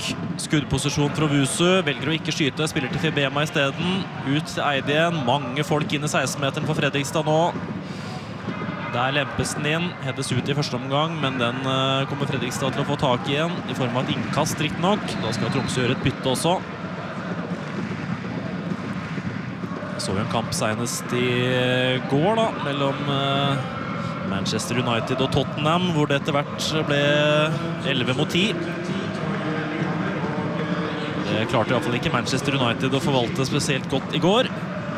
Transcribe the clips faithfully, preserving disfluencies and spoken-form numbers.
Skuddposisjon fra Vusu, velger å ikke skyte, spiller til Fibema i stedet. Ut til Eide igjen, mange folk inn i seksten-meteren for Fredrikstad nå. Der lempes den inn, hedes ut i første omgang, men den uh, kommer Fredrikstad til å få tak i igjen, i form av et innkast, riktig nok. Da skal Tromsø gjøre et bytte også. Så vi en kamp senest i går da, mellom uh, Manchester United og Tottenham, hvor det etter hvert ble elleve mot ti. Det klarte i hvert fall ikke Manchester United å forvalte spesielt godt i går.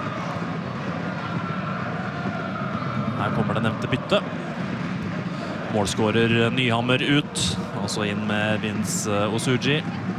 Her kommer det nevnte bytte. Målskårer Nyhammer ut, altså inn med Vince Osuji.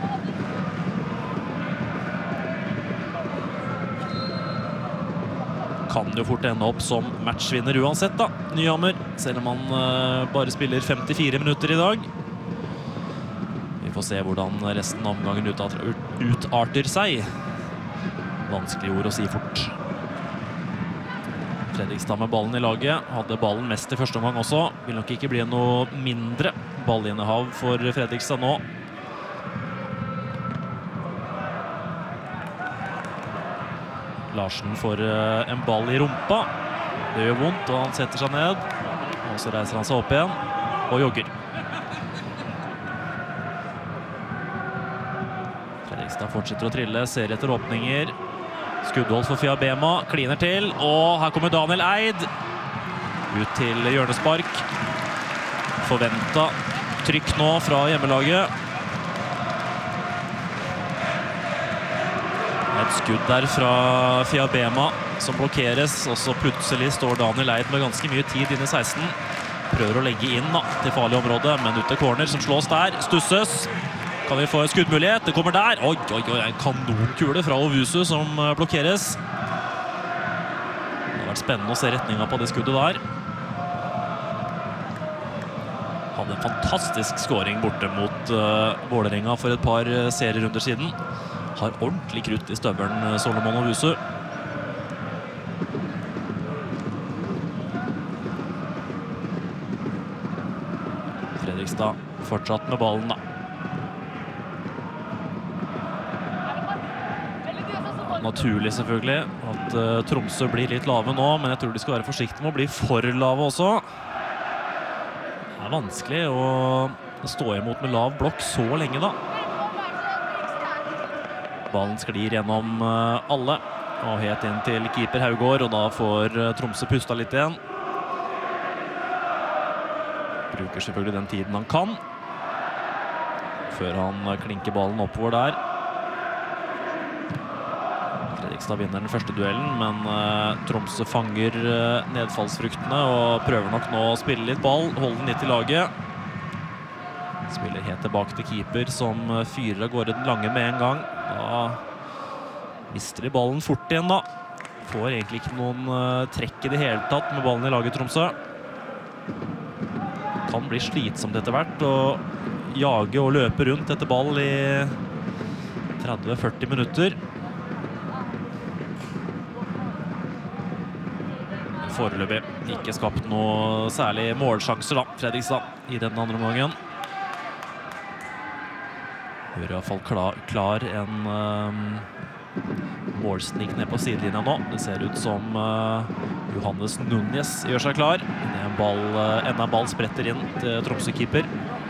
Kan jo fort ende opp som matchvinner uansett da, Nyhammer, selv om han uh, bare spiller femtifire minutter i dag. Vi får se hvordan resten av omgangen utarter, utarter seg. Vanskelig ord å si fort. Fredrikstad med ballen i laget, hadde ballen mest i første omgang også. Vil nok ikke bli noe mindre ballinnehav for Fredrikstad nå. Larsen får en ball i rumpa. Det gjør vondt, og han setter seg ned. Og så reiser han seg opp igjen og jogger. Fredrikstad fortsetter å trille, ser etter åpninger. Skuddhold for Fiabema, kliner til, og her kommer Daniel Eid. Ut til hjørnespark. Forventet trykk nå fra hjemmelaget. Et skudd der fra Fiabema som blokkeres, og så plutselig står Daniel Eid med ganske mye tid inn i seksten. Prøver å legge inn da, til farlig område, men ut til corner som slås der. Stusses. Kan vi få en skuddmulighet? Det kommer der. Oi, oi, oi, en kanonkule fra Ovusu som blokkeres. Det har vært spennende å se retningen på det skuddet der. Hadde en fantastisk scoring borte mot uh, Vålerenga for et par serierunder siden. Har ordentlig krutt i støvelen, Solomon Ovusu. Fredrikstad fortsatt med ballen da. Naturlig selvfølgelig at uh, Tromsø blir litt lave nå, men jeg tror de skal være forsiktige med å bli for lave også. Det er vanskelig å stå imot med lav blokk så lenge da. Ballen sklir gjennom uh, alle, og helt inn til keeper Haugård, og da får uh, Tromsø pusta litt igjen. Bruker selvfølgelig den tiden han kan, før han uh, klinker ballen oppover der. Fredrikstad vinner den første duellen, men uh, Tromsø fanger uh, nedfallsfruktene og prøver nok nå å spille litt ball, holde den litt i laget. Spiller helt tilbake til keeper som uh, fyrer av gårde den lange med en gang. Da mister de ballen fort igjen da. Får egentlig ikke noen uh, trekk i det hele tatt med ballen i laget Tromsø. Kan bli slitsomt etter hvert å jage og løpe rundt etter ball i tretti til førti minutter. Foreløpig ikke skapt noe særlig målsjanser da, Fredrikstad, i den andre omgangen. Hører i hvert fall klar, klar en um, målsnik ned på sidelinja nå. Det ser ut som uh, Johannes Núñez gjør seg klar. Det er en ball, uh, enda en ball spretter inn til Tromsø-keeper.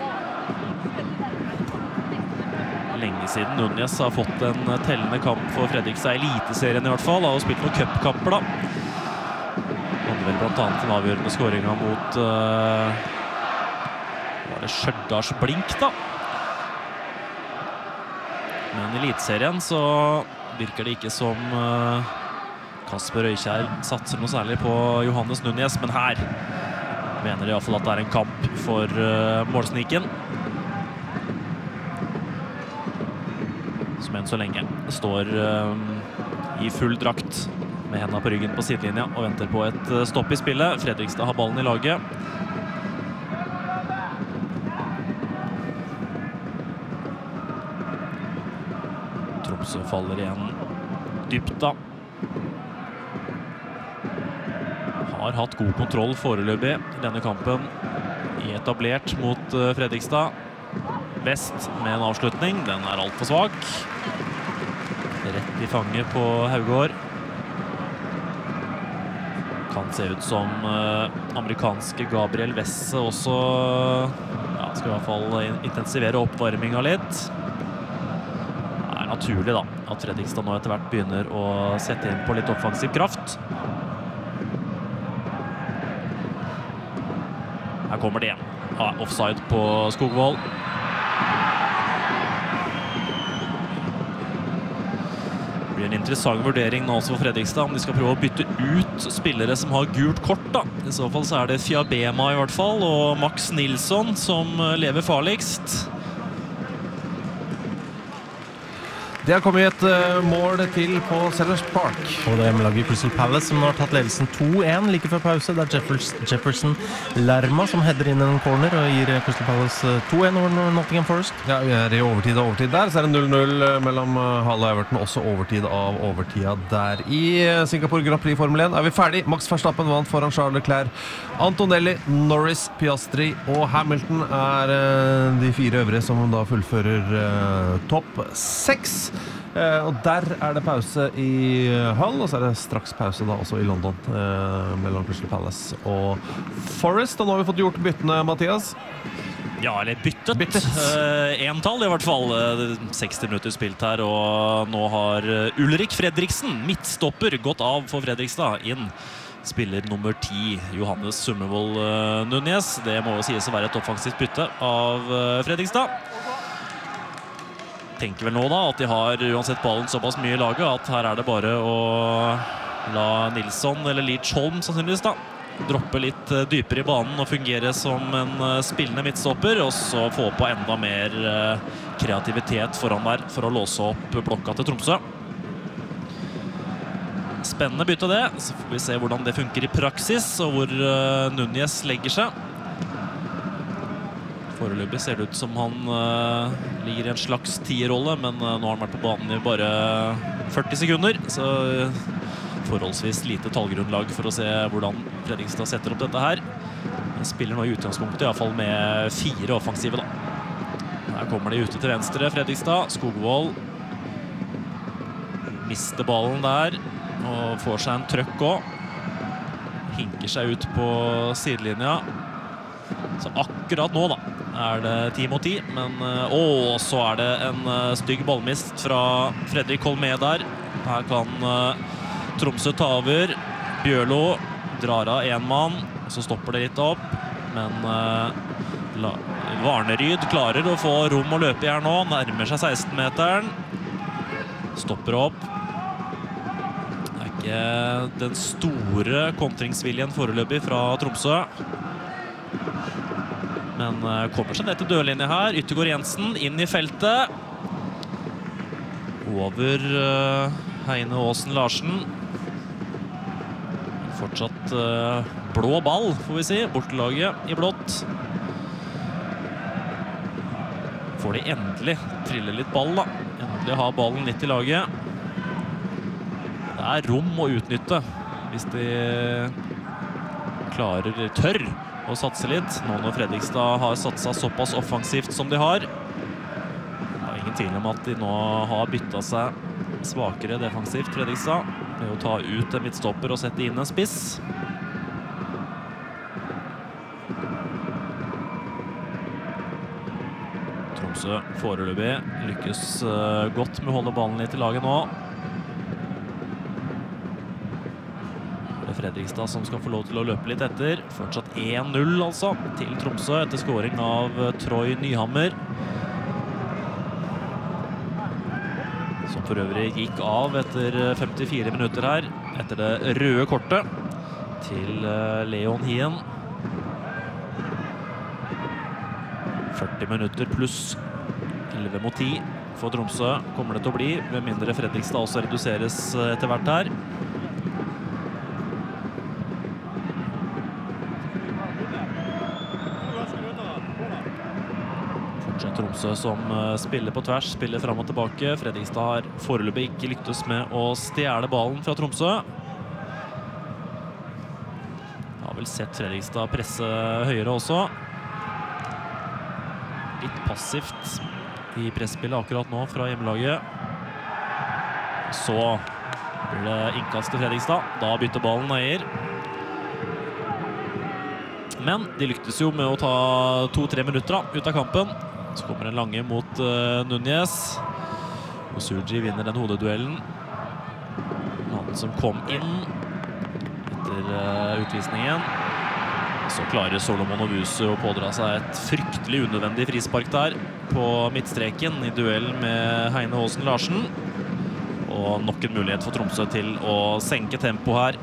Lenge siden Núñez har fått en tellende kamp for Fredrikstad, eliteserien i hvert fall. Har jo spilt noen cupkamper da. Vel blant annet den avgjørende skåringen mot uh, var det Stjørdals Blink da. Men i eliteserien så virker det ikke som uh, Kasper Øykjær satser noe særlig på Johannes Núñez, men her mener de i hvert fall at det er en kamp for uh, målsniken. Som enn så lenge står uh, i full drakt med hendene på ryggen på sidelinja og venter på et stopp i spillet. Fredrikstad har ballen i laget. Tromsø faller igjen dypt da. Har hatt god kontroll foreløpig i denne kampen. I etablert mot Fredrikstad. Vest med en avslutning. Den er alt for svak. Rett i fanget på Haugård. Kan se ut som uh, amerikanske Gabriel Wesse også ja, skal i hvert fall intensivere oppvarminga litt. Det er naturlig da, at Fredrikstad nå etter hvert begynner å sette inn på litt offensiv kraft. Her kommer det igjen. Ja, offside på Skogvold. Det blir en interessant vurdering nå også for Fredrikstad, om de skal prøve å bytte ut spillere som har gult kort da. I så fall så er det Fiabema i hvert fall, og Max Nilsson som lever farligst. Det har kommet et uh, mål til på Sellers Park. Og det er hjemmelaget Crystal Palace som har tatt ledelsen to én like før pause. Det er Jefferson, Jefferson Lerma som header inn en corner og gir Crystal Palace to én over Nottingham Forest. Ja, vi er i overtid og overtid der, så er det null null mellom Hull og Everton, også overtid av overtida der. I Singapore Grand Prix Formel én er vi ferdig. Max Verstappen vant foran Charles Leclerc. Antonelli, Norris, Piastri og Hamilton er uh, de fire øvrige som da fullfører uh, topp seks. Uh, og der er det pause i Hull, og så er det straks pause da også i London uh, mellom Crystal Palace og Forest. Og nå har vi fått gjort byttene, Mathias. Ja, eller byttet. Byttet. Uh, Entall i hvert fall. Uh, seksti minutter spilt her, og nå har uh, Ulrik Fredriksen, midtstopper, gått av for Fredrikstad inn. Spiller nummer ti, Johannes Summervold uh, Núñez. Det må jo sies å være et offensivt bytte av uh, Fredrikstad. Tenker vel nå da at de har uansett ballen såpass mye i laget at her er det bare å la Nilsson eller Leach Holm sannsynligvis da droppe litt dypere i banen og fungere som en spillende midtstopper, og så få på enda mer kreativitet foran der for å låse opp blokka til Tromsø. Spennende bytte det, så får vi se hvordan det funker i praksis og hvor Núñez legger seg. Foreløpig ser det ut som han uh, ligger i en slags tierrolle, men uh, nå har han vært på banen i bare førti sekunder, så uh, forholdsvis lite tallgrunnlag for å se hvordan Fredrikstad setter opp dette her. Han spiller nå i utgangspunktet i hvert fall med fire offensive da. Her kommer de ute til venstre, Fredrikstad. Skogvold mister ballen der og får seg en trøkk også. Hinker seg ut på sidelinja. Så akkurat nå da er det ti mot ti, men å, så er det en uh, stygg ballmist fra Fredrik Holmé der. Her kan uh, Tromsø ta over. Bjørlo drar av en mann, så stopper det litt opp, men uh, Varneryd klarer å få rom å løpe i her nå, nærmer seg seksten-meteren. Stopper opp. Det er ikke den store kontringsviljen foreløpig fra Tromsø. Men uh, kommer seg ned til dørlinje her. Yttergård Jensen inn i feltet. Over uh, Heine Aasen Larsen. Fortsatt uh, blå ball, får vi si. Bortelaget i blått. Får de endelig trille litt ball da. Endelig ha ballen litt i laget. Det er rom å utnytte hvis de klarer, tørr og satse litt, nå når Fredrikstad har satset såpass offensivt som de har. Det er ingen tvil om at de nå har byttet seg svakere defensivt, Fredrikstad, med å ta ut en midtstopper og sette inn en spiss. Tromsø foreløpig lykkes godt med å holde ballen litt i laget nå. Fredrikstad som skal få lov til å løpe litt etter. Fortsatt én null altså til Tromsø etter scoring av Troy Nyhammer. Som for øvrig gikk av etter femtifire minutter her, etter det røde kortet til Leon Hien. førti minutter pluss elleve mot ti for Tromsø kommer det til å bli, med mindre Fredrikstad også reduseres etter hvert her. Tromsø som spiller på tvers, spiller frem og tilbake. Fredrikstad har foreløpig ikke lyktes med å stjele ballen fra Tromsø. Jeg har vel sett Fredrikstad presse høyere også. litt passivt i presspillet akkurat nå fra hjemmelaget. Så blir det innkast til Fredrikstad. Da bytter ballen eier. Men de lyktes jo med å ta to-tre minutter da, ut av kampen. Så kommer en lange mot uh, Núñez. Osuji vinner den hodeduellen. Han som kom inn etter uh, utvisningen. Så klarer Solomon Ovusu å pådra seg et fryktelig unødvendig frispark der på midtstreken i duell med Heine Aasen Larsen. Og nok en mulighet for Tromsø til å senke tempo her.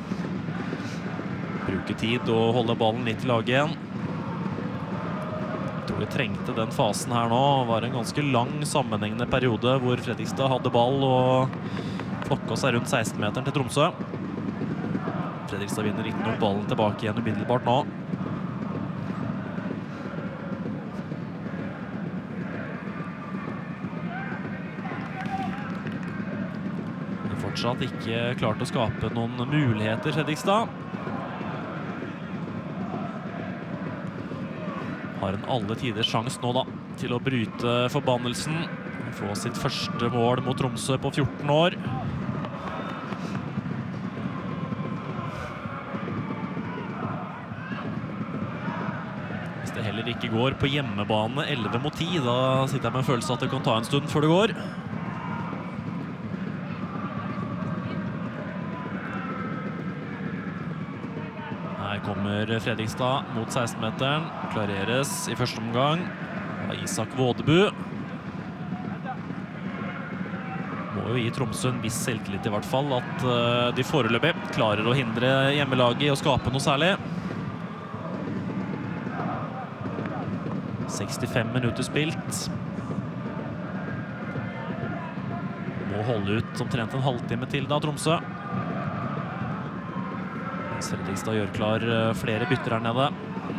Bruke tid og holde ballen litt i laget igjen. Jeg tror de trengte den fasen her nå. Det var en ganske lang sammenhengende periode hvor Fredrikstad hadde ball og flokket seg rundt seksten-meteren til Tromsø. Fredrikstad vinner ikke noe ballen tilbake igjen umiddelbart nå. Men fortsatt ikke klart å skape noen muligheter, Fredrikstad. Har en alle tiders sjans nå da, til å bryte forbannelsen. Få sitt første mål mot Tromsø på fjorten år. Hvis det heller ikke går på hjemmebane elleve mot ti, da sitter jeg med en følelse at det kan ta en stund før det går. Her kommer Fredrikstad mot seksten-meteren. Klareres i første omgang av Isak Vådebu. Må jo gi Tromsø en viss selvtillit i hvert fall, at de foreløpig klarer å hindre hjemmelaget i å skape noe særlig. sekstifem minutter spilt. Må holde ut omtrent en halvtime til da, Tromsø. Fredrikstad gjør klar flere bytter her nede.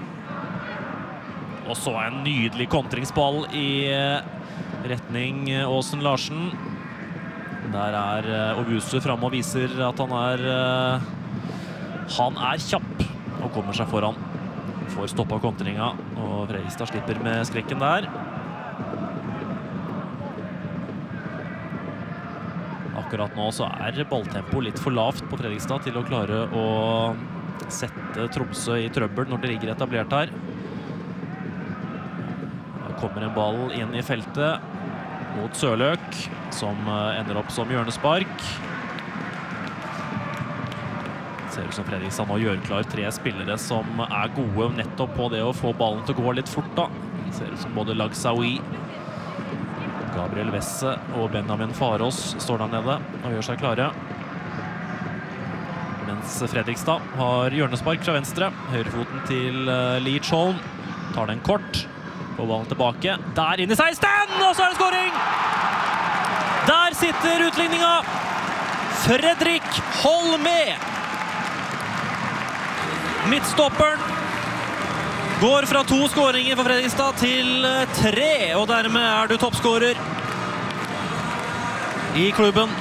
Og så en nydelig kontringsball i retning Aasen Larsen. Der er Ovusu fremme og viser at han er han er kjapp og kommer seg foran. Får stoppet kontringa, og Fredrikstad slipper med skrekken der. Akkurat nå så er balltempo litt for lavt på Fredrikstad til å klare å sette Tromsø i trøbbel når det ligger etablert her. Da kommer en ball inn i feltet mot Sørløk, som ender opp som hjørnespark. Ser ut som Fredrikstad nå gjør klar tre spillere som er gode nettopp på det å få ballen til å gå litt fort da. Ser ut som både Lagsaoui, Gabriel Wesse og Benjamin Farås står der nede og gjør seg klare. Mens Fredrikstad har hjørnespark fra venstre. Høyrefoten til Leach Holm. Tar den kort. Får ballen tilbake. Der inn i seksten! Og så er det scoring! Der sitter utligninga! Fredrik Holmé! Midtstopperen går fra to skåringer for Fredrikstad til tre, og dermed er du toppskårer i klubben.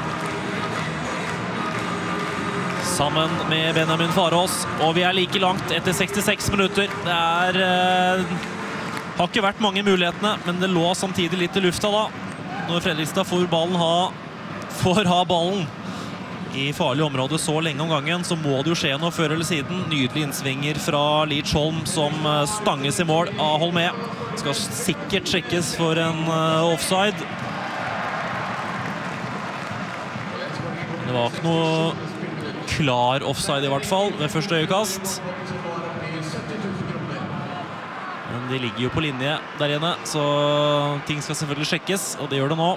Sammen med Benjamin Farås, og vi er like langt etter sekstiseks minutter. Det er, eh, har ikke vært mange mulighetene, men det lå samtidig litt i lufta da. Når Fredrikstad får ballen ha, får ha ballen i farlig område så lenge om gangen, så må det jo skje noe før eller siden. Nydelig innsvinger fra Leach Holm som stanges i mål av Holmé. Skal sikkert sjekkes for en offside. Det var ikke noe klar offside i hvert fall ved første øyekast. Men de ligger jo på linje der inne, så ting skal selvfølgelig sjekkes, og det gjør det nå.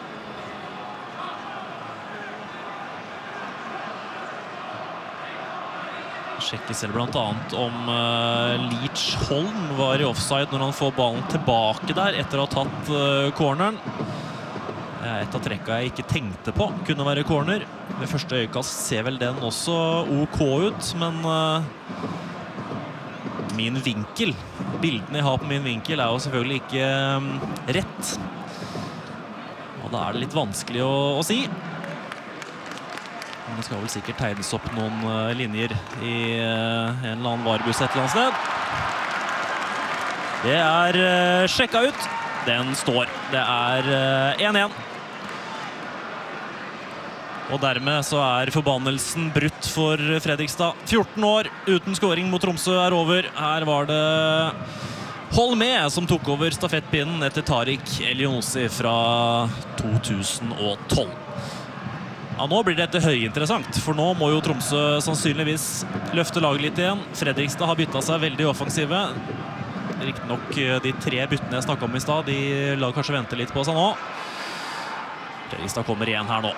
Sjekkes selv blant annet om uh, Leach Holm var i offside når han får ballen tilbake der etter å ha tatt uh, corneren. Et av trekka jeg ikke tenkte på kunne være corner. Ved første øyekast ser vel den også ok ut, men uh, min vinkel, bildene jeg har på min vinkel er jo selvfølgelig ikke um, rett. Og da er det litt vanskelig å, å si. Det skal vel sikkert tegnes opp noen uh, linjer i uh, en eller annen varebuss et eller annet sted. Det er uh, sjekka ut. Den står. Det er én én. Og dermed så er forbannelsen brutt for Fredrikstad. fjorten år uten scoring mot Tromsø er over. Her var det Holmé som tok over stafettpinnen etter Tariq Elionossi fra to tusen og tolv. Ja, nå blir dette høyinteressant, for nå må jo Tromsø sannsynligvis løfte laget litt igjen. Fredrikstad har byttet seg veldig offensive. Riktig nok de tre byttene jeg snakket om i stad, de lar kanskje vente litt på seg nå. Fredrikstad kommer igjen her nå.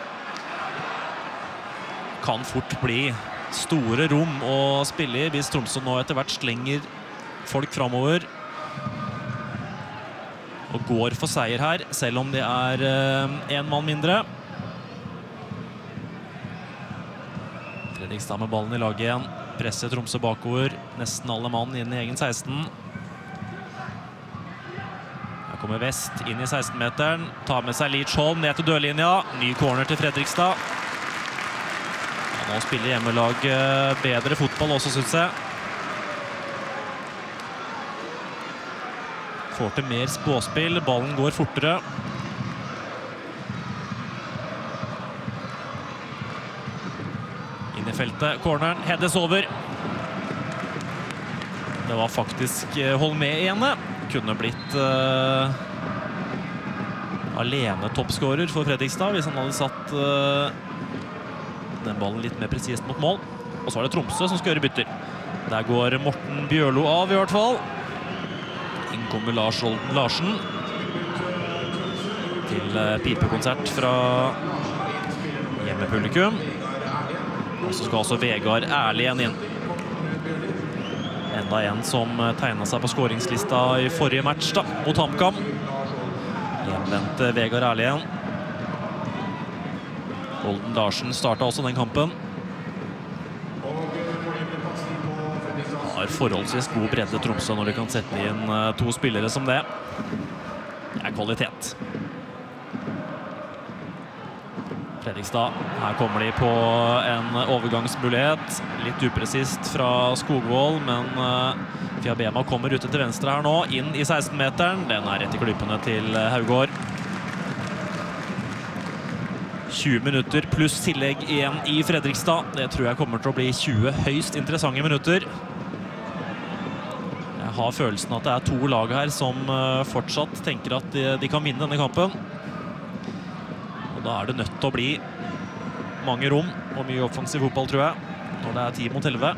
Kan fort bli store rom å spille i hvis Tromsø nå etter hvert slenger folk fremover. Og går for seier her, selv om det er en mann mindre. Fredrikstad med ballen i laget igjen. Presser Tromsø bakover. Nesten alle mann inn i egen seksten. Her kommer Vest inn i seksten-meteren. Tar med seg Leachholm ned til dørlinja. Ny corner til Fredrikstad. Ja, nå spiller hjemmelag bedre fotball også, synes jeg. Får til mer spåspill. Ballen går fortere. Inn i feltet. Corneren heades over. Det var faktisk Holmé igjen. Kunne blitt uh, alene toppskårer for Fredrikstad hvis han hadde satt uh, den ballen litt mer presist mot mål. Og så er det Tromsø som skal gjøre bytter. Der går Morten Bjørlo av i hvert fall. Inn kommer Lars Olden Larsen til uh, pipekonsert fra hjemmepublikum. Og så skal også Vegard Erlien inn. Enda en som tegnet seg på skåringslista i forrige match da, mot HamKam. Hjemvendt Vegard Erlien. Olden Larsen startet også den kampen. Har forholdsvis god bredde Tromsø når de kan sette inn to spillere som det. Det er kvalitet. Fredrikstad, her kommer de på en overgangsmulighet. Litt upresist fra Skogvold, men uh, Fiabema kommer ute til venstre her nå, inn i seksten-meteren. Den er rett i klypene til Haugård. tjue minutter pluss tillegg igjen i Fredrikstad. Det tror jeg kommer til å bli tjue høyst interessante minutter. Jeg har følelsen at det er to lag her som uh, fortsatt tenker at de, de kan vinne denne kampen. Da er det nødt til å bli mange rom og mye offensiv fotball, tror jeg, når det er ti mot elleve.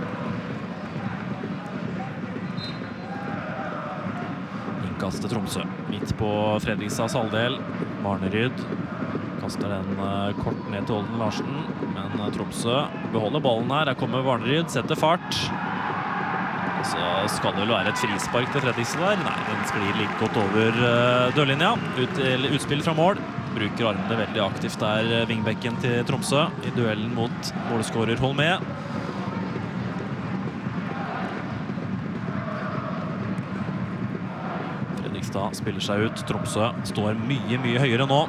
Innkast til Tromsø. Midt på Fredrikstads halvdel. Marneryd kaster den kort ned til Olden Larsen, men Tromsø beholder ballen her. Her kommer Marneryd, setter fart. Så skal det vel være et frispark til Fredrikstad der. Nei, den sklir like godt over dørlinja. Ut til utspill fra mål. Bruker armene veldig aktivt der, vingbekken til Tromsø, i duellen mot målskårer Holmé. Fredrikstad spiller seg ut. Tromsø står mye, mye høyere nå.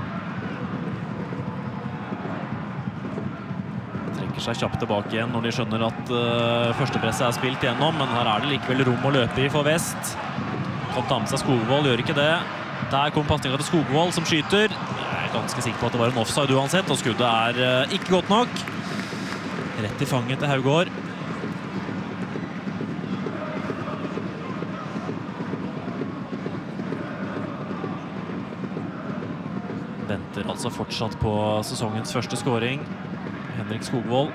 Trekker seg kjapt tilbake igjen når de skjønner at uh, førstepresset er spilt gjennom, men her er det likevel rom å løpe i for Vest. Kan ta med seg Skogvold, gjør ikke det. Der kom passningen til Skogvold som skyter. Jeg er ganske sikker på at det var en offside uansett, og skuddet er uh, ikke godt nok. Rett i fanget til Haugård. Venter altså fortsatt på sesongens første scoring. Henrik Skogvold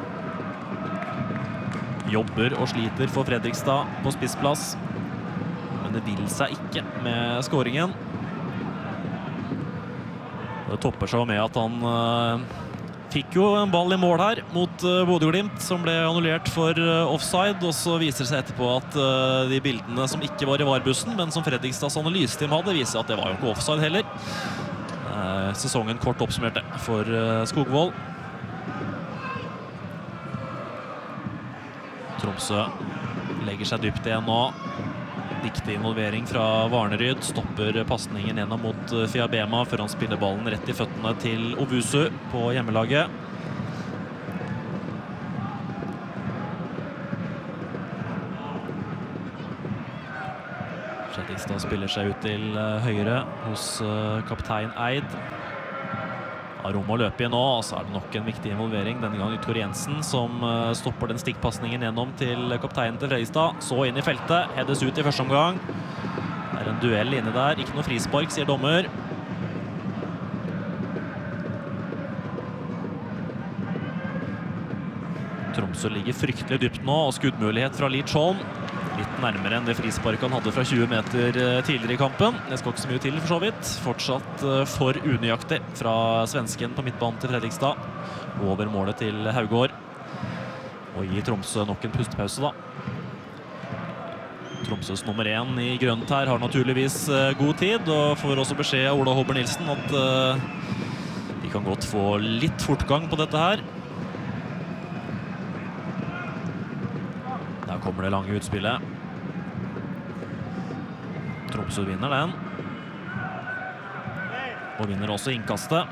jobber og sliter for Fredrikstad på spissplass. Men det vil seg ikke med scoringen. Det topper seg med at han uh, fikk jo en ball i mål her mot uh, Bodø/Glimt, som ble annullert for uh, offside, og så viser det seg etterpå at uh, de bildene som ikke var i VAR-bussen, men som Fredrikstads analyseteam hadde, viser at det var jo ikke offside heller. Uh, sesongen kort oppsummerte for uh, Skogvold. Tromsø legger seg dypt igjen nå. Viktig involvering fra Varneryd. Stopper passningen gjennom mot Fiabema før han spiller ballen rett i føttene til Ovusu på hjemmelaget. Fredrikstad spiller seg ut til høyre hos kaptein Eid. Har rom å løpe i nå, og så er det nok en viktig involvering. Denne gangen Ytgaard Jensen som stopper den stikkpassningen gjennom til kapteinen til Fredrikstad. Så inn i feltet, heades ut i første omgang. Det er en duell inne der, ikke noe frispark, sier dommer. Tromsø ligger fryktelig dypt nå, og skuddmulighet fra Lidsholm. Litt nærmere enn det frisparket han hadde fra tjue meter tidligere i kampen. Det skal ikke så mye til for så vidt. Fortsatt for unøyaktig fra svensken på midtbanen til Fredrikstad. Over målet til Haugård. Og gir Tromsø nok en pustepause da. Tromsøs nummer én i grønt her har naturligvis god tid, og får også beskjed av Ola Håber Nilsen at uh, de kan godt få litt fortgang på dette her. Der kommer det lange utspillet. Tromsø vinner den. Og vinner også innkastet.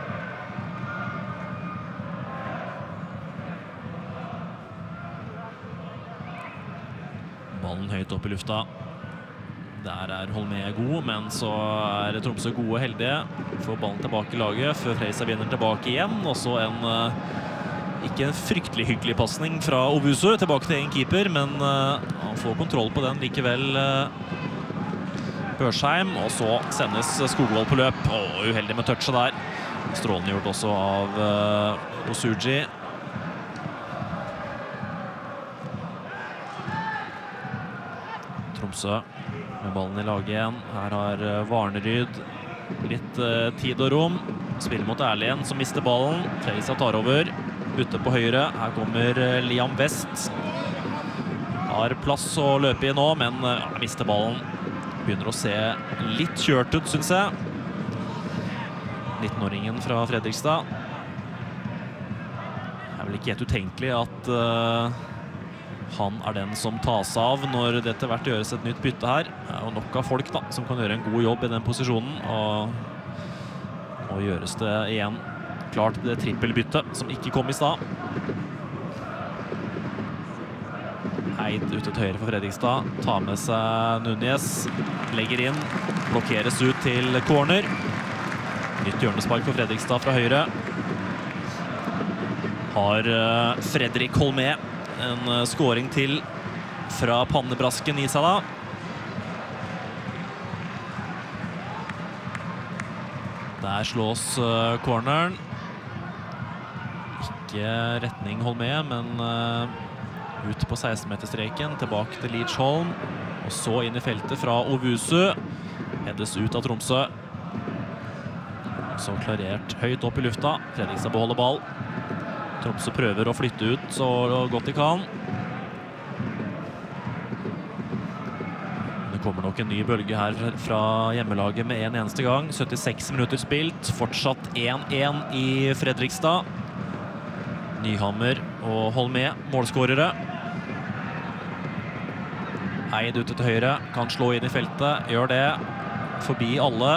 Ballen høyt opp i lufta. Der er Holmé god, men så er Tromsø gode heldige. Får ballen tilbake i laget før Fredrikstad vinner tilbake igjen. Og så en... Ikke en fryktelig hyggelig passning fra Ovusu tilbake til egen keeper, men uh, han får kontroll på den likevel, uh, Børsheim, og så sendes Skogvold på løp. Åh, uheldig med touchet der. Strålende gjort også av uh, Osuji. Tromsø med ballen i laget igjen. Her har uh, Varneryd litt uh, tid og rom. Spiller mot Erlien som mister ballen. Fredrikstad tar over. Ute på høyre, her kommer Liam West. Har plass å løpe i nå, men ja, mister ballen. Begynner å se litt kjørt ut, synes jeg. nittenåringen fra Fredrikstad. Det er vel ikke helt utenkelig at uh, han er den som tas av når det etter hvert gjøres et nytt bytte her. Det er jo nok av folk da, som kan gjøre en god jobb i den posisjonen, og, og gjøres det igjen. Klart det trippelbyttet som ikke kom i stad. Eid ute til høyre for Fredrikstad. Tar med seg Núñez. Legger inn. Blokkeres ut til corner. Nytt hjørnespark for Fredrikstad fra høyre. Har Fredrik Holmé en scoring til fra pannebrasken i seg da. Der slås corneren. Ikke retning Holmé, men uh, ut på seksten-meterstreken, tilbake til Lidsholm, og så inn i feltet fra Ovusu. Hedes ut av Tromsø. Så klarert høyt opp i lufta. Fredrikstad beholder ball. Tromsø prøver å flytte ut så godt de kan. Det kommer nok en ny bølge her fra hjemmelaget med en eneste gang. syttiseks minutter spilt, fortsatt én én i Fredrikstad. Nyhammer og Holmé, målskårere. Eid ute til høyre, kan slå inn i feltet, gjør det. Forbi alle.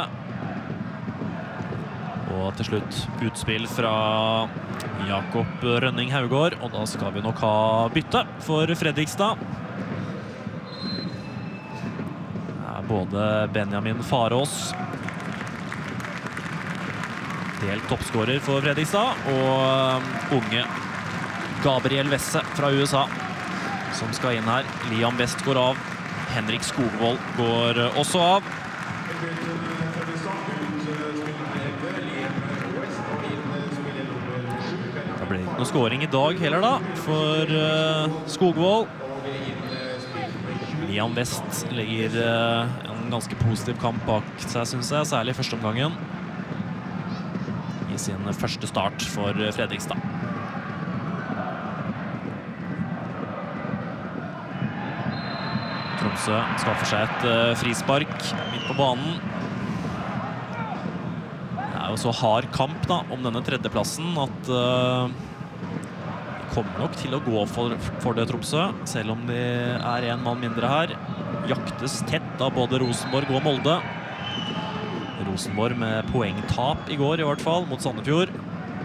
Og til slutt utspill fra Jakob Rønning Haugård, og da skal vi nok ha bytte for Fredrikstad. Det er både Benjamin Farås, delt toppskårer for Fredrikstad, og unge Gabriel Wesse fra U S A, som skal inn her. Liam West går av. Henrik Skogvold går også av. Det ble ikke noe scoring i dag heller da, for uh, Skogvold. Liam West legger uh, en ganske positiv kamp bak seg, synes jeg, særlig i første omgangen. I sin første start for Fredrikstad. Tromsø skaffer seg et uh, frispark midt på banen. Det er jo så hard kamp da, om denne tredjeplassen at uh, det kommer nok til å gå for, for det Tromsø, selv om det er en mann mindre her. Jaktes tett av både Rosenborg og Molde. Rosenborg med poengtap i går i hvert fall, mot Sandefjord.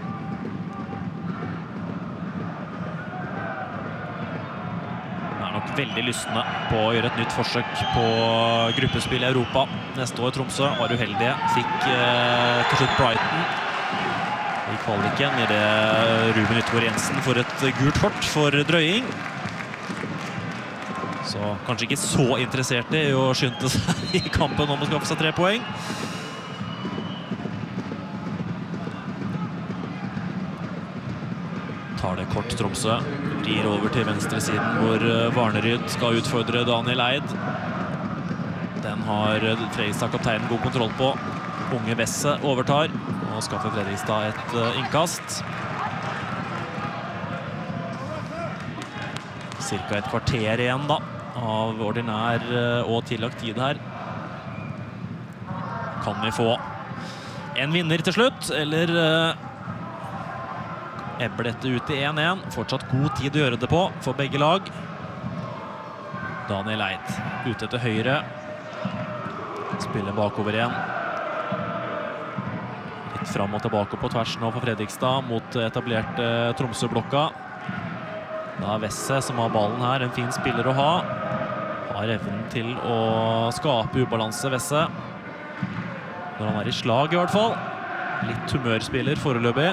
Det er nok veldig lystne på å gjøre et nytt forsøk på gruppespill i Europa neste år. Tromsø var uheldige, fikk eh, til slutt Brighton i kvaliken i det Ruben Yttergård Jensen for et gult kort for drøying. Så kanskje ikke så interessert i å skynde seg i kampen om å skaffe seg tre poeng. Tar det kort Tromsø, vrir over til venstre siden hvor Varneryd skal utfordre Daniel Eid. Den har Fredrikstad-kapteinen god kontroll på. Unge Vesse overtar og skaffer Fredrikstad et innkast. Cirka et kvarter igjen da, av ordinær og tillagt tid her. Kan vi få en vinner til slutt, eller ebber dette ut i én én. Fortsatt god tid å gjøre det på for begge lag. Daniel Eid ute til høyre. Spiller bakover igjen. Litt fram og tilbake på tvers nå for Fredrikstad mot etablerte Tromsø-blokka. Da er Vesse som har ballen her, en fin spiller å ha. Har evnen til å skape ubalanse, Vesse. Når han er i slag i hvert fall. Litt humørspiller foreløpig.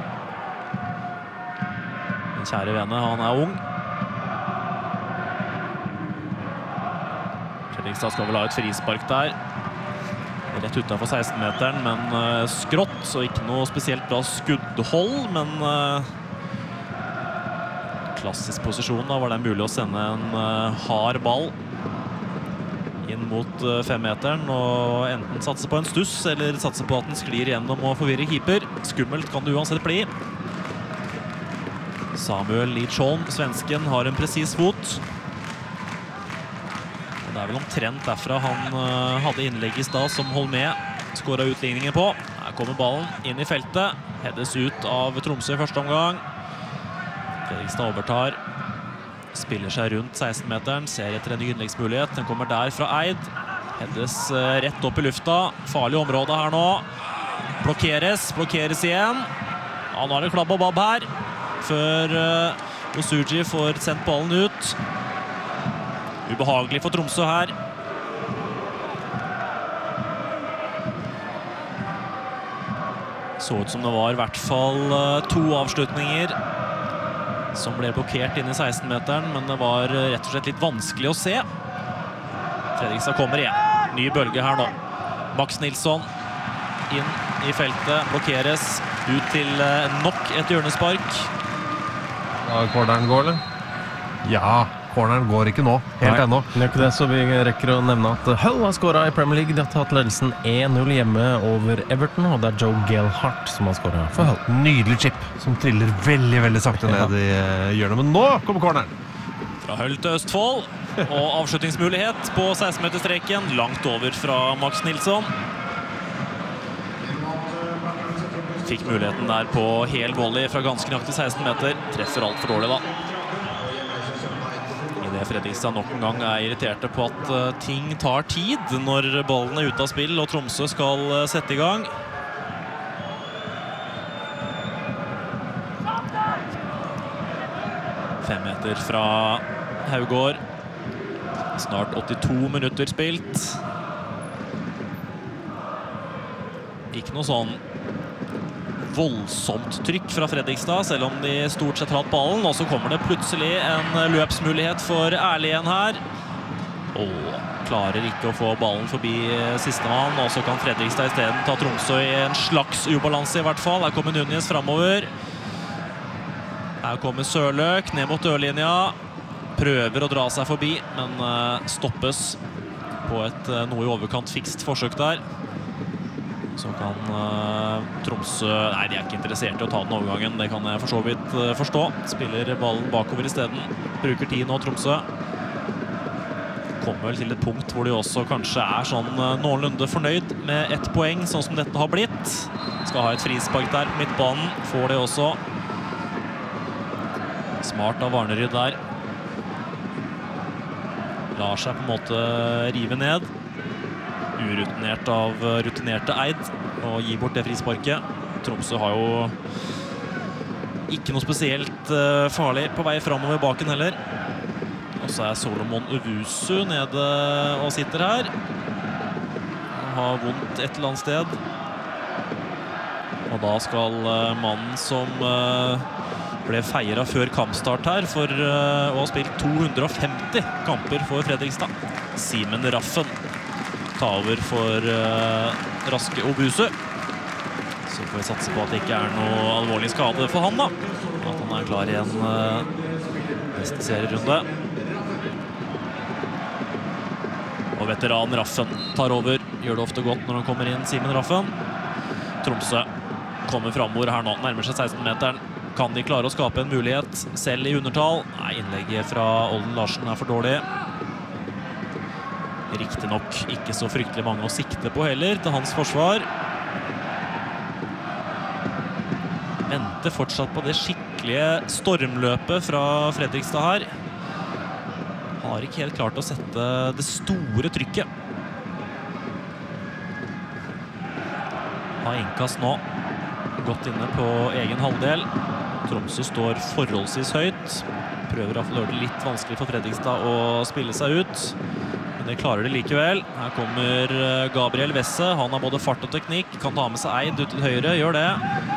Den kjære vene, han er ung. Fredrikstad skal vel ha et frispark der. Rett utenfor seksten-meteren, men skrått, så ikke noe spesielt bra skuddhold, men klassisk posisjon da, var det mulig å sende en hard ball inn mot femmeteren, og enten satse på en stuss, eller satse på at den sklir gjennom og forvirrer keeper. Skummelt kan det uansett bli. Samuel Lidsholm, svensken, har en presis fot. Det er vel omtrent derfra han hadde innlegg i stad som Holmé skåret utligningen på. Her kommer ballen inn i feltet. Heddes ut av Tromsø i første omgang. Fredrikstad overtar. Spiller seg rundt seksten-meteren. Ser etter en ny innleggsmulighet. Den kommer der fra Eid. Heddes rett opp i lufta. Farlig område her nå. Blokkeres. Blokkeres igjen. Ja, nå er det klabb og babb her. Før uh, Osuji får sendt ballen ut. Ubehagelig for Tromsø her. Så ut som det var i hvert fall uh, to avslutninger som ble blokkert inn i seksten-meteren, men det var uh, rett og slett litt vanskelig å se. Fredrikstad kommer igjen. Ny bølge her nå. Max Nilsson inn i feltet, blokkeres ut til uh, nok et hjørnespark. Ja, corneren går, eller? Ja, corneren går ikke nå, helt ennå. Det er ikke det, så vi rekker å nevne at Hull har skåret i Premier League. De har tatt ledelsen én null hjemme over Everton, og det er Joe Gelhardt som har skåret for Hull. Nydelig chip, som triller veldig, veldig sakte ned i hjørnet. Men nå kommer corneren. Fra Hull til Østfold, og avslutningsmulighet på seksten-meterstreken, langt over fra Max Nilsson. Fikk muligheten der på hel volley fra ganske nøyaktig seksten meter. Treffer alt for dårlig da. I det Fredrikstad nok en gang er irriterte på at uh, ting tar tid når ballen er ute av spill og Tromsø skal uh, sette i gang. Fem meter fra Haugård. Snart åttito minutter spilt. Ikke noe sånn voldsomt trykk fra Fredrikstad, selv om de stort sett har hatt ballen. Og så kommer det plutselig en løpsmulighet for Erlien her. Og klarer ikke å få ballen forbi sistemann. Og så kan Fredrikstad i stedet ta Tromsø i en slags ubalanse i hvert fall. Her kommer Núñez fremover. Her kommer Sørløk ned mot dørlinja. Prøver å dra seg forbi, men stoppes på et noe i overkant fikst forsøk der. Så kan uh, Tromsø... Nei, de er ikke interessert i å ta den overgangen. Det kan jeg for så vidt uh, forstå. Spiller ballen bakover i stedet. Bruker tid nå, Tromsø. Kommer vel til et punkt hvor de også kanskje er sånn uh, noenlunde fornøyd med ett poeng, sånn som dette har blitt. Skal ha et frispark der på midtbanen. Får det også. Smart av Varneryd der. Lar seg på en måte rive ned. Urutinert av rutinerte Eid og gir bort det frisparket. Tromsø har jo ikke noe spesielt uh, farlig på vei fremover baken heller. Og så er Solomon Owusu nede og sitter her. Han har vondt et eller annet sted. Og da skal uh, mannen som uh, ble feiret før kampstart her for uh, å ha spilt to hundre og femti kamper for Fredrikstad, Simen Raffen, ta over for uh, raske Owusu. Så får vi satse på at det ikke er noe alvorlig skade for han da. At han er klar igjen uh, neste serierunde. Og veteran Raffen tar over. Gjør det ofte godt når han kommer inn, Simen Raffen. Tromsø kommer fremover her nå, nærmer seg seksten-meteren. Kan de klare å skape en mulighet selv i undertall? Nei, innlegget fra Olden Larsen er for dårlig. Riktig nok ikke så fryktelig mange å sikte på heller til hans forsvar. Venter fortsatt på det skikkelige stormløpet fra Fredrikstad her. Har ikke helt klart å sette det store trykket. Har innkast nå. Godt inne på egen halvdel. Tromsø står forholdsvis høyt. Prøver å gjøre det litt vanskelig for Fredrikstad å spille seg ut. Men det klarer de likevel. Her kommer Gabriel Wesse. Han har både fart og teknikk. Kan ta med seg Eid ut til høyre. Gjør det.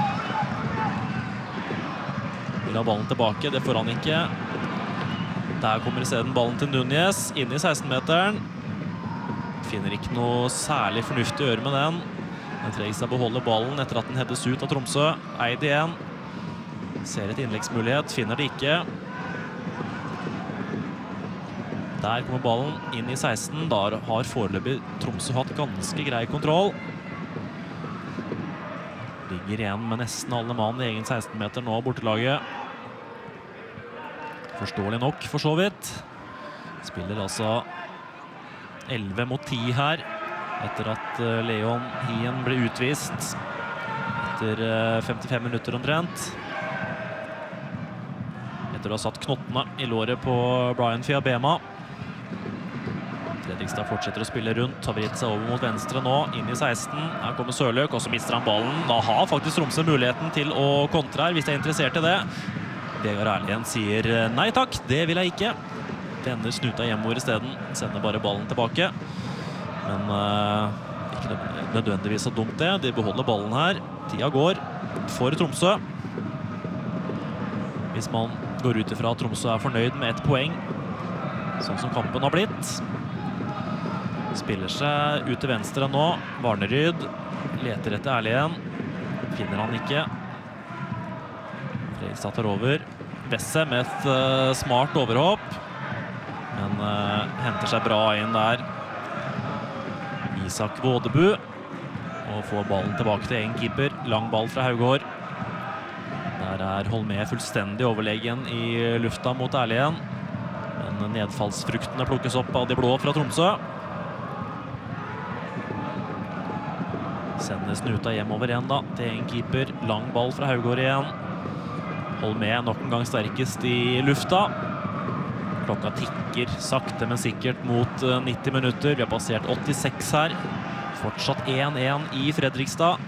Vil ha ballen tilbake. Det får han ikke. Der kommer i stedet ballen til Núñez. Inn i seksten-meteren. Finner ikke noe særlig fornuftig å gjøre med den. Men Fredrikstad beholder ballen etter at den heades ut av Tromsø. Eid igjen. Ser et innleggsmulighet. Finner det ikke. Der kommer ballen inn i seksten. Da har foreløpig Tromsø hatt ganske grei kontroll. Ligger igjen med nesten alle mann i egen seksten-meter nå, bortelaget. Forståelig nok, for så vidt. Spiller altså elleve mot ti her. Etter at Leon Hien ble utvist etter femtifem minutter omtrent. Etter å ha satt knottene i låret på Brian Fiabema. Fredrikstad fortsetter å spille rundt, har vritt seg over mot venstre nå, inn i seksten. Her kommer Sørløk, og så mister han ballen. Da har faktisk Tromsø muligheten til å kontre her, hvis de er interessert i det. Vegard Erlien sier nei takk, det vil jeg ikke. Vender snuta hjemover i stedet, sender bare ballen tilbake. Men uh, ikke nødvendigvis så dumt det. De beholder ballen her. Tida går for Tromsø. Hvis man går ut ifra at Tromsø er fornøyd med ett poeng, sånn som kampen har blitt. Spiller seg ut til venstre nå. Varneryd leter etter Erlien. Finner han ikke. Fredrikstad tar over. Wesse med et uh, smart overhopp. Men uh, henter seg bra inn der. Isak Vådebu. Og får ballen tilbake til egen keeper. Lang ball fra Haugård. Der er Holmé fullstendig overlegen i lufta mot Erlien. Men nedfallsfruktene plukkes opp av de blå fra Tromsø. Sender snuta hjemover igjen da, til egen keeper. Lang ball fra Haugård igjen. Holmé nok en gang sterkest i lufta. Klokka tikker sakte, men sikkert mot nitti minutter. Vi har passert åttiseks her. Fortsatt én én i Fredrikstad.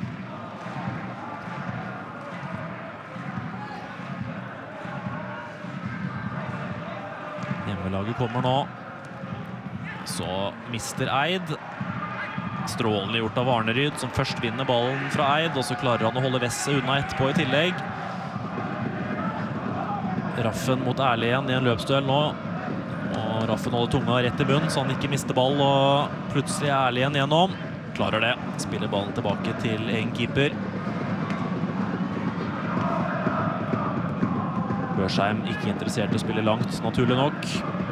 Hjemmelaget kommer nå. Så mister Eid. Strålende gjort av Varneryd, som først vinner ballen fra Eid, og så klarer han å holde Wesse unna etterpå i tillegg. Raffen mot Erlien i en løpsduell nå. Og Raffen holder tunga rett i bunn, så han ikke mister ball, og plutselig er Erlien gjennom. Klarer det. Spiller ballen tilbake til egen keeper. Børsheim ikke interessert i å spille langt, naturlig nok.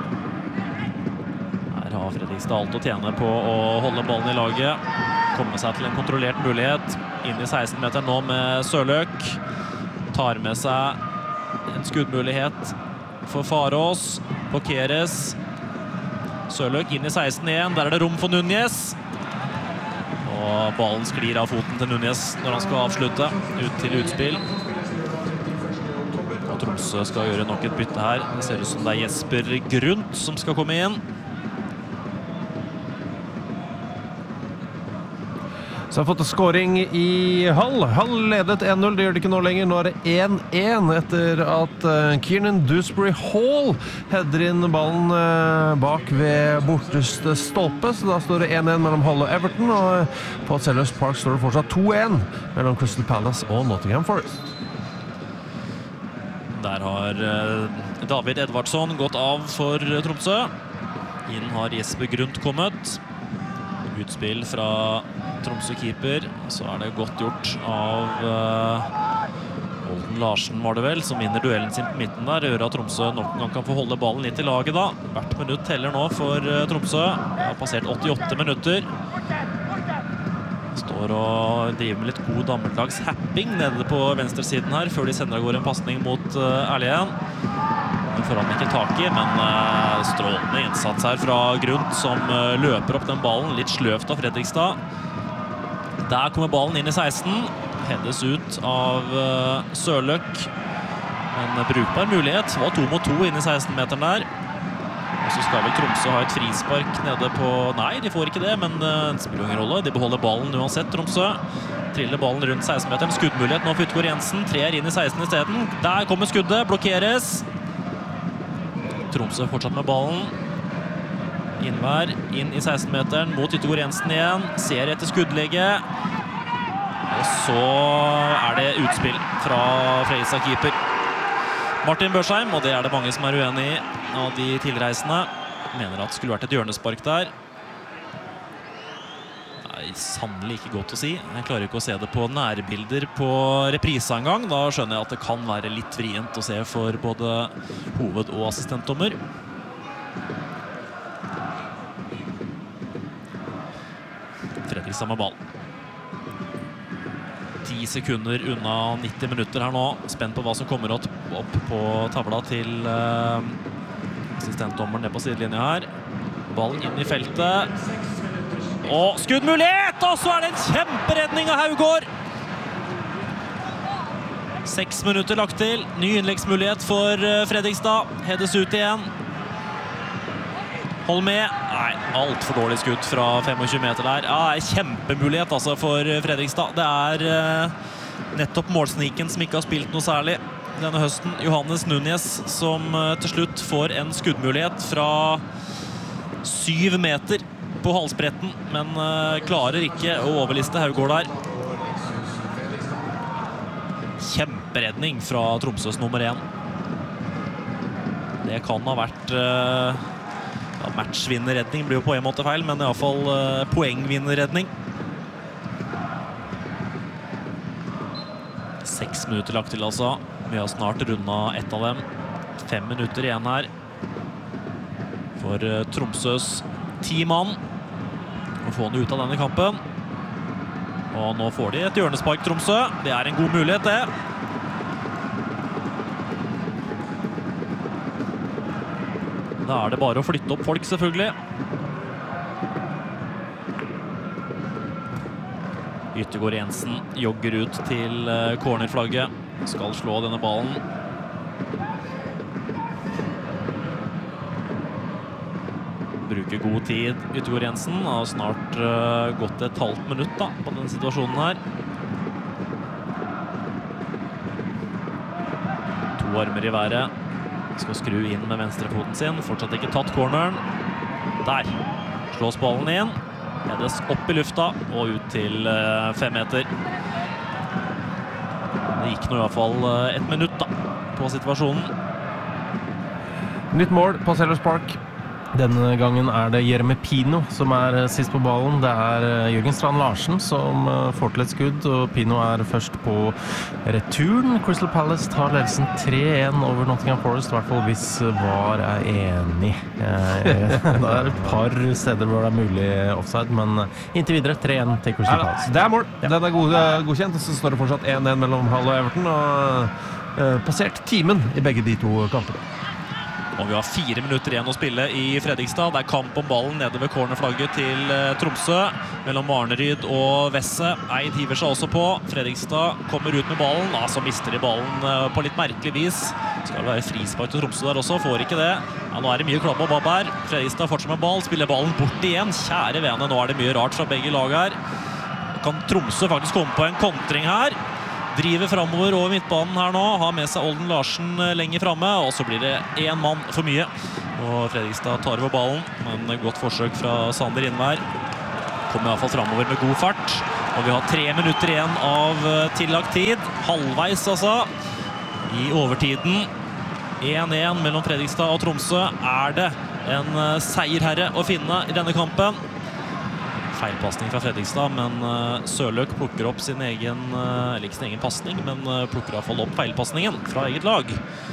Her har Fredrikstad alt å tjene på å holde ballen i laget. Komme seg til en kontrollert mulighet. Inn i seksten-meteren nå med Sørløk. Tar med seg en skuddmulighet for Farås. Blokkeres. Sørløk inn i seksten igjen. Der er det rom for Núñez. Og ballen sklir av foten til Núñez når han skal avslutte. Ut til utspill. Og Tromsø skal gjøre nok et bytte her. Det ser ut som det er Jesper Grunt som skal komme inn. Så har fått en scoring i Hall. Hall ledet en null, det gjør det ikke nå lenger. Nå er det en en etter at uh, Kiernan Dewsbury Hall header inn ballen uh, bak ved borteste stolpe. Så da står det en en mellom Hall og Everton, og uh, på Sellers Park står det fortsatt to en mellom Crystal Palace og Nottingham Forest. Der har uh, David Edvardsson gått av for uh, Tromsø. Inn har Jesper Grundt kommet. Utspill fra Tromsø-keeper, så er det godt gjort av uh, Olden Larsen, var det vel, som vinner duellen sin på midten der. Gjør at Tromsø nok en gang kan få holde ballen litt i laget da. Hvert minutt teller nå for uh, Tromsø. Det har passert åttiåtte minutter. Står og driver med litt god dammeldags happing nede på venstresiden her, før de sender av gårde en passning mot uh, Erlien. Den får han ikke tak i, men uh, strålende innsats her fra Grundt, som uh, løper opp den ballen, litt sløvt av Fredrikstad. Der kommer ballen inn i seksten, heades ut av uh, Sørløk. En brukbar mulighet, det var to mot to inn i seksten-meteren der. Og så skal vel Tromsø ha et frispark nede på... Nei, de får ikke det, men uh, det spiller ingen rolle. De beholder ballen uansett, Tromsø. Triller ballen rundt seksten-meteren, skuddmulighet nå for Yttergård Jensen. Treer inn i seksten i stedet. Der kommer skuddet, blokkeres. Tromsø fortsatt med ballen. Innvær, inn i seksten-meteren, mot Yttergård Jensen igjen. Ser etter skuddlegget. Og så er det utspill fra Fredrikstad-keeper Martin Børsheim, og det er det mange som er uenig i av de tilreisende. Mener at det skulle vært et hjørnespark der. Det er sannelig ikke godt å si. Jeg klarer ikke å se det på nærbilder på repriseangang. Da skjønner jeg at det kan være litt vrient å se for både hoved- og assistentdommer. Fredrikstad med ball. ti sekunder unna nitti minutter her nå. Spent på hva som kommer opp, opp på tavla til uh, assistentdommeren ned på sidelinja her. Ballen inn i feltet. Og skuddmulighet! Og så er det en kjemperedning av Haugård! Seks minutter lagt til. Ny innleggsmulighet for Fredrikstad. Hedes ut igjen. Hold med. Nei, alt for dårlig skudd fra tjuefem meter der. Ja, kjempemulighet altså for Fredrikstad. Det er uh, nettopp målsniken som ikke har spilt noe særlig denne høsten. Johannes Núñez som uh, til slutt får en skuddmulighet fra syv meter på halsbretten, men uh, klarer ikke å overliste Haugård der. Kjemperedning fra Tromsøs nummer én. Det kan ha vært uh, ja, matchvinnerredning blir jo på en måte feil, men i alle fall uh, poengvinnerredning. Seks minutter lagt til altså. Vi har snart rundet ett av dem. Fem minutter igjen her for uh, Tromsøs ti mann. Å få den ut av denne kampen. Og nå får de et hjørnespark, Tromsø. Det er en god mulighet, det. Da er det bare å flytte opp folk, selvfølgelig. Yttergård Jensen jogger ut til cornerflagget. Skal slå denne ballen. Bruker god tid. Yttergård Jensen har snart uh, gått et halvt minutt da, på denne situasjonen her. To armer i været. Skal skru inn med venstrefoten sin. Fortsatt ikke tatt corneren. Der. Slås ballen inn. Hedes opp i lufta og ut til uh, fem meter. Det gikk nå i hvert fall uh, et minutt da, på situasjonen. Nytt mål på Sellers Park. Denne gangen er det Jeremy Pino som er sist på ballen. Det er Jørgen Strand Larsen som får til et skudd, og Pino er først på returen. Crystal Palace tar ledelsen tre en over Nottingham Forest, i hvert fall hvis VAR er enig. Det er et par steder hvor det er mulig offside, men inntil videre tre en til Crystal Palace. Det er mål. Den er god, godkjent, og så står det fortsatt en en mellom Hull og Everton, og uh, passert timen i begge de to kampene. Og vi har fire minutter igjen å spille i Fredrikstad. Det er kamp om ballen nede ved cornerflagget til uh, Tromsø. Mellom Arneryd og Vesse. Eid hiver seg også på. Fredrikstad kommer ut med ballen. Ja, så mister de ballen uh, på litt merkelig vis. Skal det være frispark til Tromsø der også. Får ikke det. Ja, nå er det mye klabb og babb her. Fredrikstad fortsatt med ball. Spiller ballen bort igjen. Kjære vene, nå er det mye rart fra begge lag her. kan Tromsø faktisk komme på en kontring her. Driver fremover over midtbanen her nå, har med seg Olden Larsen lenger fremme, og så blir det en mann for mye. Og Fredrikstad tar over ballen, men godt forsøk fra Sander Innvær. Kommer i hvert fall fremover med god fart. Og vi har tre minutter igjen av tillagt tid. Halvveis altså, i overtiden. en en mellom Fredrikstad og Tromsø. Er det en seierherre å finne i denne kampen? Feilpassning fra Fredrikstad, men Sørløk plukker opp sin egen, eller ikke sin egen passning, men plukker i hvert fall opp feilpassningen fra eget lag.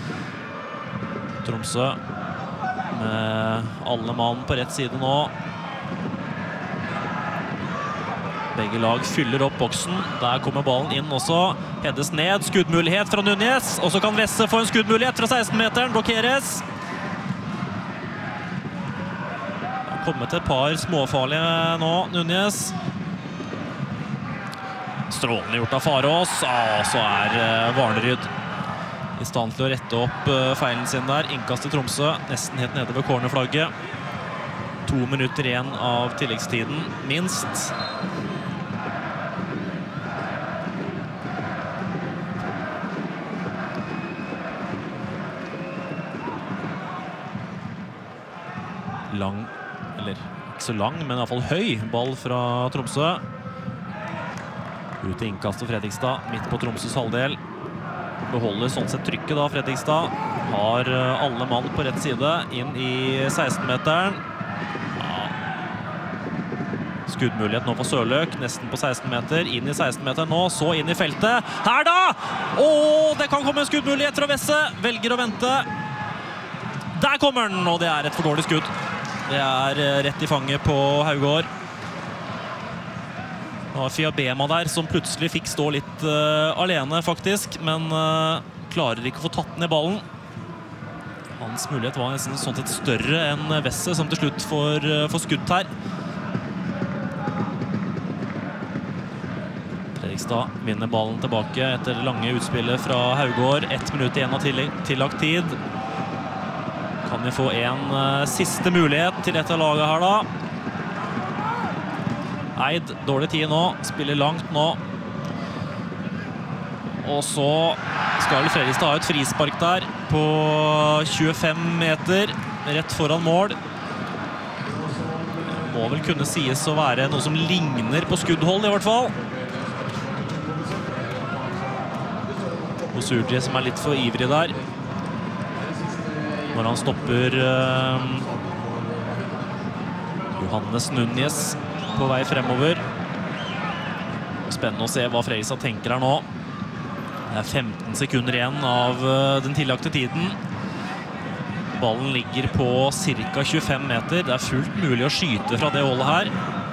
Tromsø med alle mann på rett side nå. Begge lag fyller opp boksen. Der kommer ballen inn også. Hedes ned, skuddmulighet fra Núñez, og så kan Vesse få en skuddmulighet fra seksten-meteren, blokkeres. Kommet et par småfarlige nå, Núñez. Strålende gjort av Farås, og så er Varneryd i stand til å rette opp feilen sin der. Innkast i Tromsø, nesten helt nede ved cornerflagget. To minutter igjen av tilleggstiden, minst. Lang, eller ikke så lang, men i hvert fall høy ball fra Tromsø. Ut i innkast til Fredrikstad, midt på Tromsøs halvdel. Beholder sånn sett trykket da, Fredrikstad. Har alle mann på rett side, inn i seksten-meteren. Ja. Skuddmulighet nå for Sørløk, nesten på seksten meter. Inn i seksten-meteren nå, så inn i feltet. Her da! Åh, det kan komme en skuddmulighet fra Vesse. Velger å vente. Der kommer den, og det er et for dårlig skudd. Det er rett i fanget på Haugård. Det var Fiabema der som plutselig fikk stå litt uh, alene faktisk, men uh, klarer ikke å få tatt ned ballen. Hans mulighet var nesten sånn sett større enn Vesse, som til slutt får, uh, får skutt her. Fredrikstad vinner ballen tilbake etter lange utspillet fra Haugård. Ett minutt igjen av tillagt tid. Kan vi få en uh, siste mulighet til dette laget her da. Eid, dårlig tid nå, spiller langt nå. Og så skal Fredrikstad ha et frispark der på tjuefem meter, rett foran mål. Det må vel kunne sies å være noe som ligner på skuddhold i hvert fall. Osurgi som er litt for ivrig der. Når han stopper uh, Johannes Núñez på vei fremover. Spennende å se hva Fredrikstad tenker her nå. Det er femten sekunder igjen av uh, den tillagte tiden. Ballen ligger på cirka tjuefem meter. Det er fullt mulig å skyte fra det holdet her.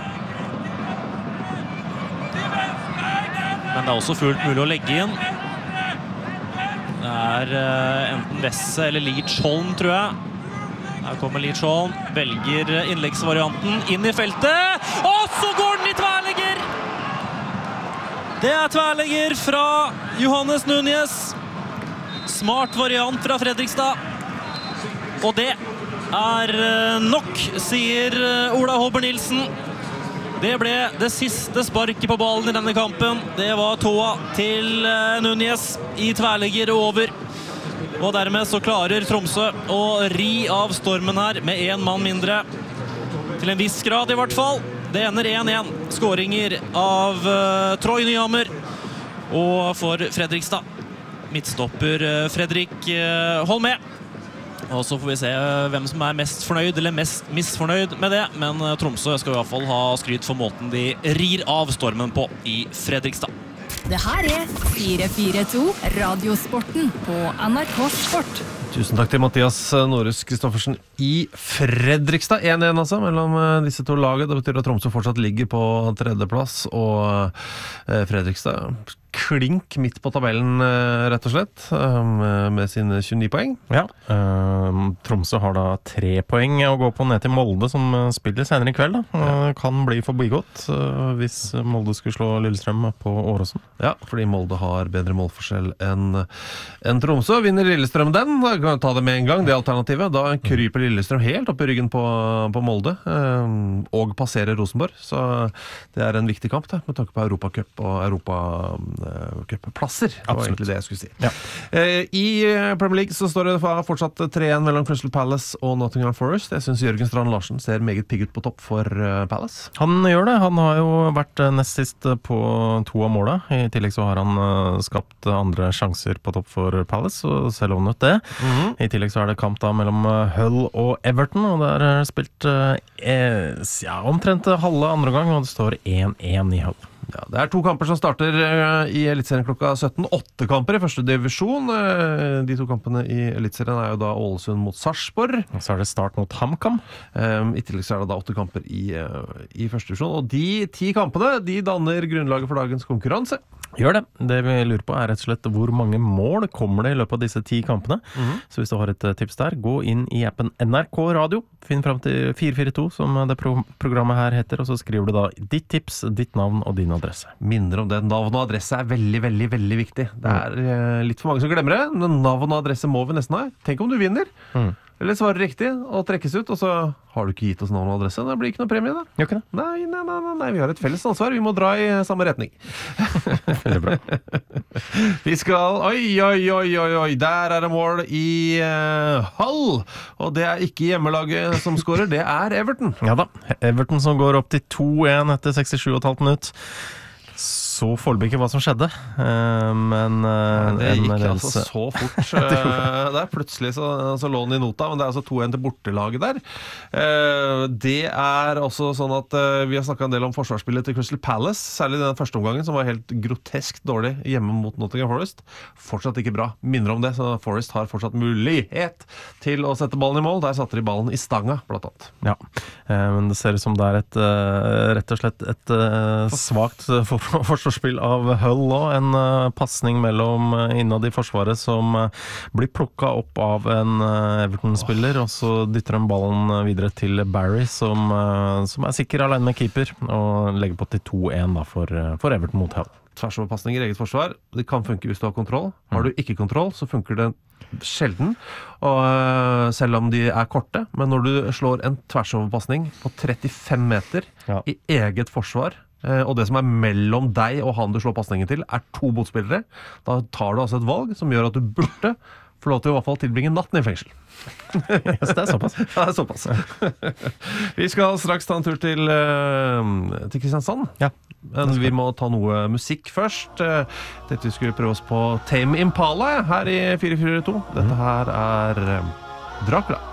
Men det er også fullt mulig å legge inn. Det er uh, enten Vesse eller Lidsholm, tror jeg. Her kommer Lidsholm, velger innleggsvarianten inn i feltet, og så går den i tverlegger! Det er tverlegger fra Johannes Núñez. Smart variant fra Fredrikstad. Og det er nok, sier Ola Håber Nilsen. Det ble det siste sparket på ballen i denne kampen. Det var tåa til Núñez i tverlegger over. Og dermed så klarer Tromsø å ri av stormen her med en mann mindre. Til en viss grad i hvert fall. Det ender en en. Skåringer av uh, Troy Nyhammer. Og for Fredrikstad. Midtstopper uh, Fredrik uh, Holmé. Og så får vi se uh, hvem som er mest fornøyd eller mest misfornøyd med det. Men uh, Tromsø skal i hvert fall ha skryt for måten de rir av stormen på i Fredrikstad. Det her er fire fire to Radiosporten på N R K Sport. Tusen takk til Mathias Norus Kristoffersen i Fredrikstad. en en altså mellom disse to laget. Det betyr at Tromsø fortsatt ligger på tredjeplass, og Fredrikstad klink midt på tabellen, rett og slett, med sine tjueni poeng. Ja, uh, Tromsø har da tre poeng å gå på ned til Molde, som spiller senere i kveld. Da. Uh, kan bli forbigått uh, hvis Molde skulle slå Lillestrøm på Åråsen. Ja, fordi Molde har bedre målforskjell enn en Tromsø. Vinner Lillestrøm den, da kan vi ta det med en gang, det alternativet. Da kryper Lillestrøm helt opp i ryggen på, på Molde, uh, og passerer Rosenborg. Så det er en viktig kamp, det, med tanke på Europacup og Europa Cup-plasser. Det var egentlig det jeg skulle si. Ja. Eh, I Premier League så står det fortsatt tre igjen mellom Crystal Palace og Nottingham Forest. Jeg synes Jørgen Strand Larsen ser meget pigg ut på topp for uh, Palace. Han gjør det. Han har jo vært nest sist på to av måla. I tillegg så har han uh, skapt andre sjanser på topp for Palace, og selv om det. Mm-hmm. I tillegg så er det kamp da mellom Hull og Everton, og der er spilt uh, eh, ja, omtrent halve andre gang, og det står én én i Hull. Ja, det er to kamper som starter i Elitserien klokka sytten. Åtte kamper i første divisjon. De to kampene i Elitserien er jo da Ålesund mot Sarpsborg. Så er det start mot HamKam. I tillegg så er det da åtte kamper i, i første divisjon. Og de ti kampene, de danner grunnlaget for dagens konkurranse. Gjør det. Det vi lurer på er rett og slett hvor mange mål kommer det i løpet av disse ti kampene. Mm-hmm. Så hvis du har et tips der, gå inn i appen N R K Radio. Finn frem til fire fire to, som det pro- programmet her heter, og så skriver du da ditt tips, ditt navn og din adresse. Minner om det. Navn og adresse er veldig, veldig, veldig viktig. Det er eh, litt for mange som glemmer det, men navn og adresse må vi nesten ha. Tenk om du vinner. Mm. Eller svarer riktig og trekkes ut, og så har du ikke gitt oss navn og adresse. Det blir ikke noe premie da. Gjør ikke det? Nei, nei, nei, nei, nei, vi har et felles ansvar. Vi må dra i samme retning. Veldig bra. Vi skal, oi, oi, oi, oi, oi, der er det mål i uh, Hull. Og det er ikke hjemmelaget som scorer, det er Everton. Ja da, Everton som går opp til to én etter sekstisju komma fem minutt. Så foreløpig ikke hva som skjedde, men ja, det gikk altså så fort. Det er plutselig så, så lå den i nota, men det er altså to én til bortelaget der. Det er også sånn at vi har snakket en del om forsvarsspillet til Crystal Palace, særlig den første omgangen som var helt grotesk dårlig hjemme mot Nottingham Forest. Fortsatt ikke bra. Minner om det, så Forest har fortsatt mulighet til å sette ballen i mål. Der satte de ballen i stanga, blant annet. Ja, men det ser ut som det er et, rett og slett et svagt forsvarsspill spill av Hull og en uh, passning mellom uh, innad i forsvaret som uh, blir plukket opp av en uh, Everton-spiller, og så dytter de ballen uh, videre til Barry som, uh, som er sikker alene med keeper, og legger på til to én da, for, uh, for Everton mot Hull. Tversoverpassninger i eget forsvar, det kan funke hvis du har kontroll. Har du ikke kontroll, så funker det sjelden, og, uh, selv om de er korte, men når du slår en tversoverpassning på trettifem meter ja. i eget forsvar, og det som er mellom deg og han du slår passningen til er to motspillere, da tar du altså et valg som gjør at du burde få lov til å i hvert fall tilbringe natten i fengsel. Yes, det er såpass. Ja, det er såpass. Vi skal straks ta en tur til, til Kristiansand. Ja. Men vi må ta noe musikk først. Dette vi skulle prøve oss på Tame Impala her i fire fire to. Dette her er Dracula.